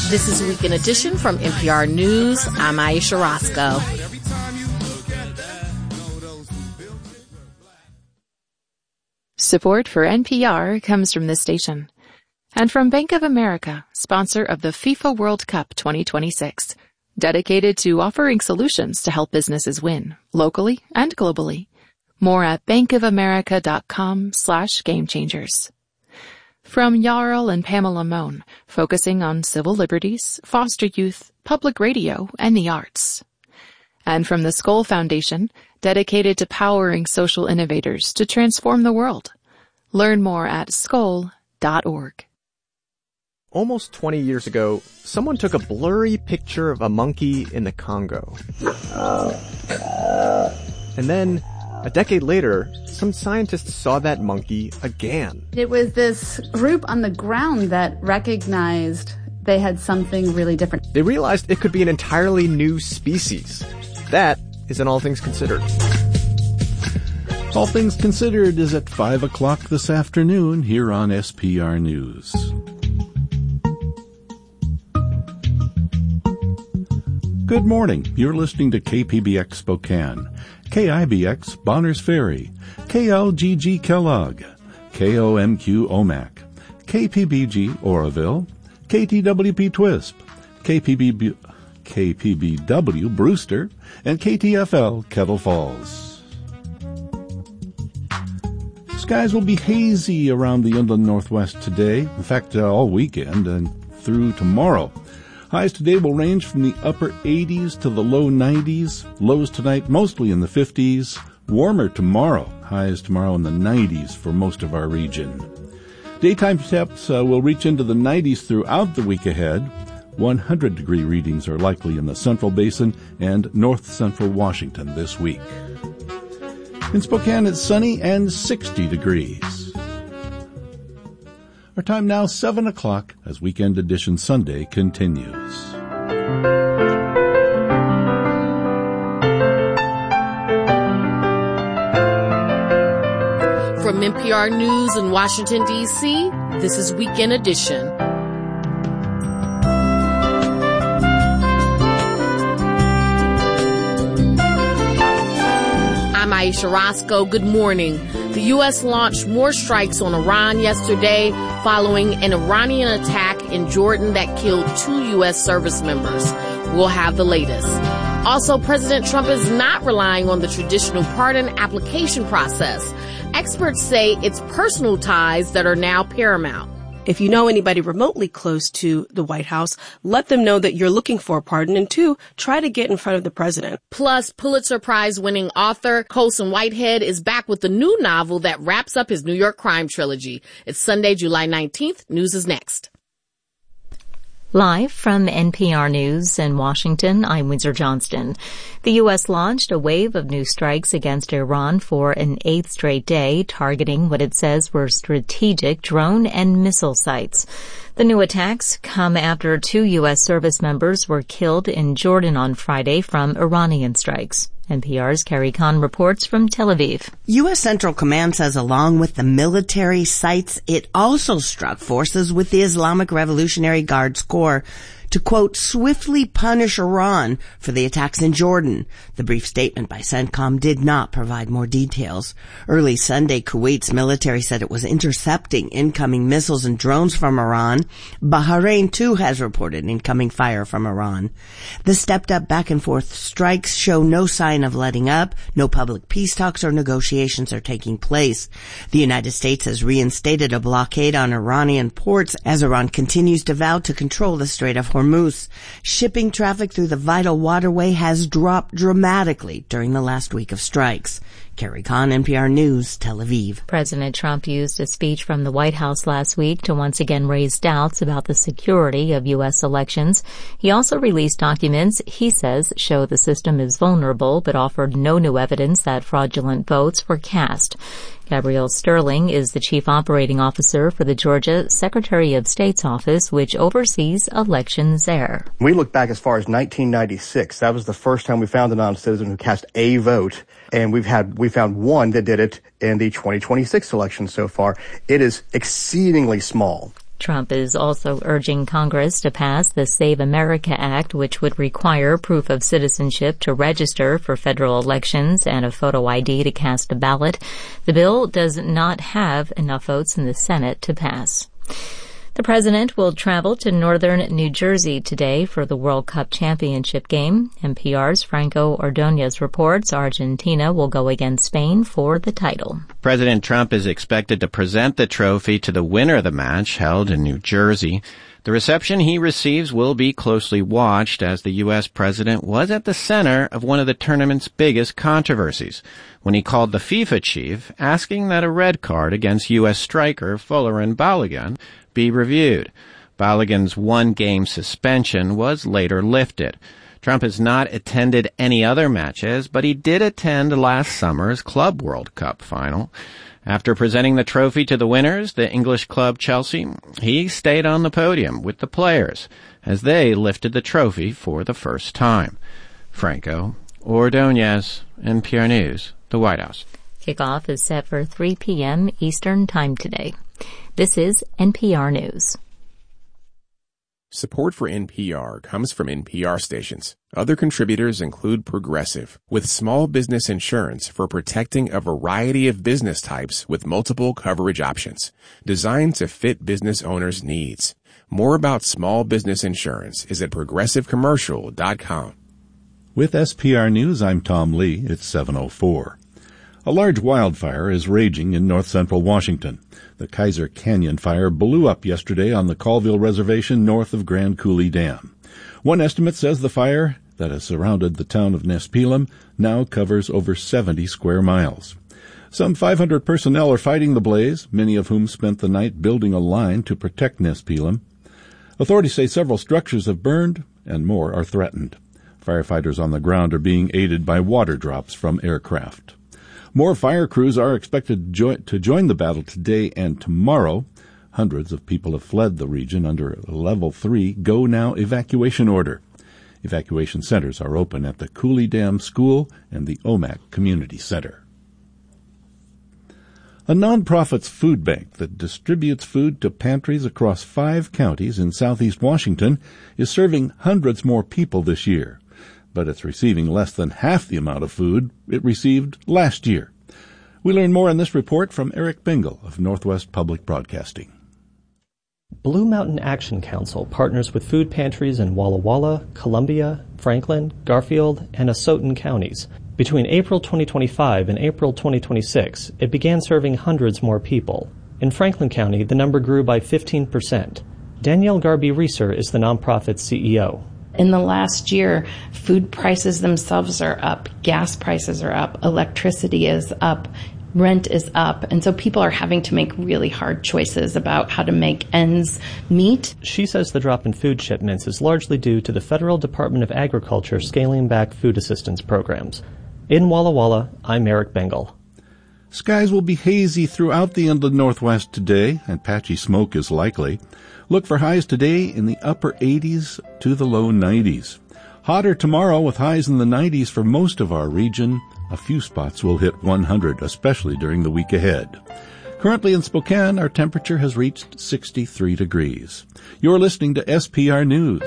This is Weekend Edition from NPR News. I'm Aisha Roscoe. Support for NPR comes from this station. And from Bank of America, sponsor of the FIFA World Cup 2026. Dedicated to offering solutions to help businesses win, locally and globally. More at bankofamerica.com/gamechangers. From Jarl and Pamela Mohn, focusing on civil liberties, foster youth, public radio, and the arts. And from the Skoll Foundation, dedicated to powering social innovators to transform the world. Learn more at skoll.org. Almost 20 years ago, someone took a blurry picture of a monkey in the Congo. And then, a decade later, some scientists saw that monkey again. It was this group on the ground that recognized they had something really different. They realized it could be an entirely new species. That is in All Things Considered. All Things Considered is at 5 o'clock this afternoon here on SPR News. Good morning. You're listening to KPBX Spokane, KIBX Bonners Ferry, KLGG Kellogg, KOMQ Omak, KPBG Oroville, KTWP Twisp, KPBW Brewster, and KTFL Kettle Falls. Skies will be hazy around the inland northwest today, in fact all weekend and through tomorrow. Highs today will range from the upper 80s to the low 90s. Lows tonight mostly in the 50s. Warmer tomorrow. Highs tomorrow in the 90s for most of our region. Daytime temps will reach into the 90s throughout the week ahead. 100-degree readings are likely in the Central Basin and north central Washington this week. In Spokane, it's sunny and 60 degrees. Our time now, 7 o'clock, as Weekend Edition Sunday continues. From NPR News in Washington, D.C., this is Weekend Edition. I'm Aisha Roscoe. Good morning. The U.S. launched more strikes on Iran yesterday following an Iranian attack in Jordan that killed 2 U.S. service members. We'll have the latest. Also, President Trump is not relying on the traditional pardon application process. Experts say it's personal ties that are now paramount. If you know anybody remotely close to the White House, let them know that you're looking for a pardon. And 2, try to get in front of the president. Plus, Pulitzer Prize-winning author Colson Whitehead is back with the new novel that wraps up his New York crime trilogy. It's Sunday, July 19th. News is next. Live from NPR News in Washington, I'm Windsor Johnston. The U.S. launched a wave of new strikes against Iran for an 8th straight day, targeting what it says were strategic drone and missile sites. The new attacks come after 2 U.S. service members were killed in Jordan on Friday from Iranian strikes. NPR's Carrie Kahn reports from Tel Aviv. U.S. Central Command says along with the military sites, it also struck forces with the Islamic Revolutionary Guards Corps to, quote, swiftly punish Iran for the attacks in Jordan. The brief statement by CENTCOM did not provide more details. Early Sunday, Kuwait's military said it was intercepting incoming missiles and drones from Iran. Bahrain, too, has reported incoming fire from Iran. The stepped-up back-and-forth strikes show no sign of letting up. No public peace talks or negotiations are taking place. The United States has reinstated a blockade on Iranian ports as Iran continues to vow to control the Strait of Hormuz. Shipping traffic through the vital waterway has dropped dramatically during the last week of strikes. Carrie Kahn, NPR News, Tel Aviv. President Trump used a speech from the White House last week to once again raise doubts about the security of U.S. elections. He also released documents he says show the system is vulnerable, but offered no new evidence that fraudulent votes were cast. Gabrielle Sterling is the chief operating officer for the Georgia Secretary of State's office, which oversees elections there. We look back as far as 1996. That was the first time we found a non-citizen who cast a vote. And we found one that did it in the 2026 election so far. It is exceedingly small. Trump is also urging Congress to pass the Save America Act, which would require proof of citizenship to register for federal elections and a photo ID to cast a ballot. The bill does not have enough votes in the Senate to pass. The president will travel to northern New Jersey today for the World Cup Championship game. NPR's Franco Ordonez reports Argentina will go against Spain for the title. President Trump is expected to present the trophy to the winner of the match held in New Jersey. The reception he receives will be closely watched as the U.S. president was at the center of one of the tournament's biggest controversies when he called the FIFA chief asking that a red card against U.S. striker Folarin Balogun be reviewed. Balogun's one-game suspension was later lifted. Trump has not attended any other matches, but he did attend last summer's Club World Cup final. After presenting the trophy to the winners, the English club Chelsea, he stayed on the podium with the players as they lifted the trophy for the first time. Franco Ordonez, NPR News, the White House. Kickoff is set for 3 p.m. Eastern Time today. This is NPR News. Support for NPR comes from NPR stations. Other contributors include Progressive, with small business insurance for protecting a variety of business types with multiple coverage options, designed to fit business owners' needs. More about small business insurance is at progressivecommercial.com. With SPR News, I'm Tom Lee. It's 7:04. A large wildfire is raging in north-central Washington. The Kaiser Canyon fire blew up yesterday on the Colville Reservation north of Grand Coulee Dam. One estimate says the fire that has surrounded the town of Nespelem now covers over 70 square miles. Some 500 personnel are fighting the blaze, many of whom spent the night building a line to protect Nespelem. Authorities say several structures have burned and more are threatened. Firefighters on the ground are being aided by water drops from aircraft. More fire crews are expected to join the battle today and tomorrow. Hundreds of people have fled the region under a Level 3 Go Now evacuation order. Evacuation centers are open at the Coulee Dam School and the Omak Community Center. A nonprofit's food bank that distributes food to pantries across 5 counties in southeast Washington is serving hundreds more people this year. But it's receiving less than half the amount of food it received last year. We learn more in this report from Eric Bingle of Northwest Public Broadcasting. Blue Mountain Action Council partners with food pantries in Walla Walla, Columbia, Franklin, Garfield, and Asotin counties. Between April 2025 and April 2026, it began serving hundreds more people. In Franklin County, the number grew by 15%. Danielle Garby-Reeser is the nonprofit's CEO. In the last year, food prices themselves are up, gas prices are up, electricity is up, rent is up, and so people are having to make really hard choices about how to make ends meet. She says the drop in food shipments is largely due to the Federal Department of Agriculture scaling back food assistance programs. In Walla Walla, I'm Eric Bingle. Skies will be hazy throughout the inland northwest today, and patchy smoke is likely. Look for highs today in the upper 80s to the low 90s. Hotter tomorrow with highs in the 90s for most of our region. A few spots will hit 100, especially during the week ahead. Currently in Spokane, our temperature has reached 63 degrees. You're listening to SPR News.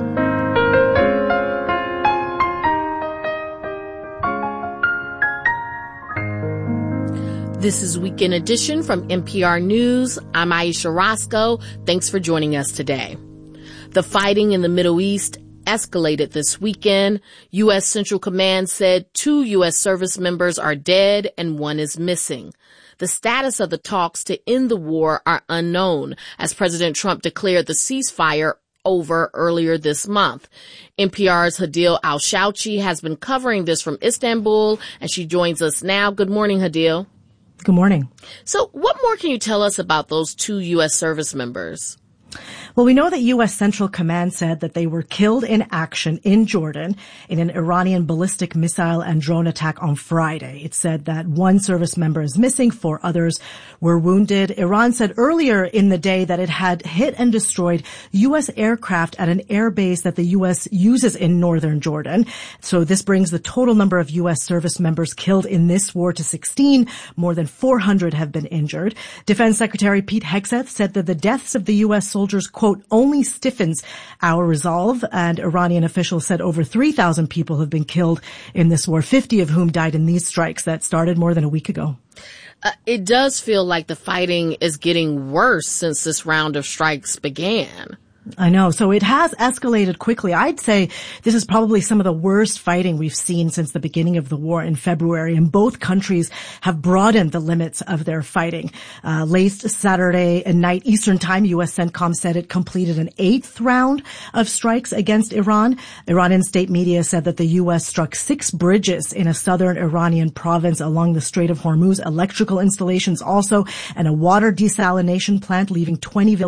This is Weekend Edition from NPR News. I'm Aisha Roscoe. Thanks for joining us today. The fighting in the Middle East escalated this weekend. U.S. Central Command said 2 U.S. service members are dead and 1 is missing. The status of the talks to end the war are unknown, as President Trump declared the ceasefire over earlier this month. NPR's Hadil Al-Shauchi has been covering this from Istanbul, and she joins us now. Good morning, Hadil. Good morning. So what more can you tell us about those 2 U.S. service members? Well, we know that U.S. Central Command said that they were killed in action in Jordan in an Iranian ballistic missile and drone attack on Friday. It said that one service member is missing, 4 others were wounded. Iran said earlier in the day that it had hit and destroyed U.S. aircraft at an air base that the U.S. uses in northern Jordan. So this brings the total number of U.S. service members killed in this war to 16. More than 400 have been injured. Defense Secretary Pete Hegseth said that the deaths of the U.S. soldiers, quote, only stiffens our resolve. And Iranian officials said over 3,000 people have been killed in this war, 50 of whom died in these strikes that started more than a week ago. It does feel like the fighting is getting worse since this round of strikes began. I know. So it has escalated quickly. I'd say this is probably some of the worst fighting we've seen since the beginning of the war in February, and both countries have broadened the limits of their fighting. Late Saturday night Eastern Time, U.S. CENTCOM said it completed an 8th round of strikes against Iran. Iranian state media said that the U.S. struck 6 bridges in a southern Iranian province along the Strait of Hormuz, electrical installations also, and a water desalination plant, leaving 20